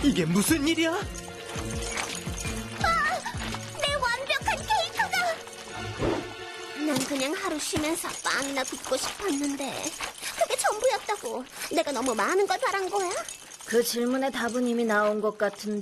이게 무슨 일이야? 내 완벽한 케이크가! 난 그냥 하루 쉬면서 빵이나 굽고 싶었는데 그게 전부였다고. 내가 너무 많은 걸 바란 거야? 그 질문의 답은 이미 나온 것 같은데.